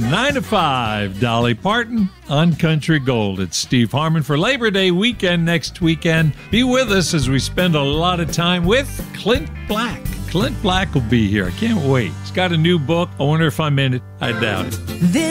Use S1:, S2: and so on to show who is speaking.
S1: 9 to 5. Dolly Parton on Country Gold. It's Steve Harmon for Labor Day weekend next weekend. Be with us as we spend a lot of time with Clint Black. Clint Black will be here. I can't wait. He's got a new book. I wonder if I'm in it. I doubt it.